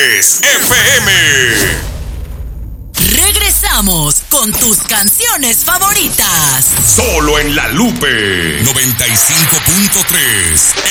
FM. Regresamos con tus canciones favoritas. Solo en La Lupe 95.3